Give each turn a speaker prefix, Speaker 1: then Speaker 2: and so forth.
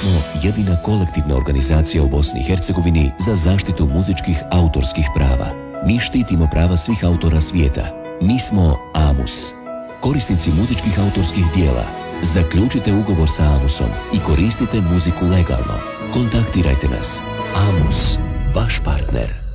Speaker 1: smo jedina kolektivna organizacija u Bosni i Hercegovini za zaštitu muzičkih autorskih prava. Mi štitimo prava svih autora svijeta. Mi smo AMUS. Korisnici muzičkih autorskih dijela, zaključite ugovor sa AMUS-om i koristite muziku legalno. Kontaktirajte nas. AMUS, vaš partner.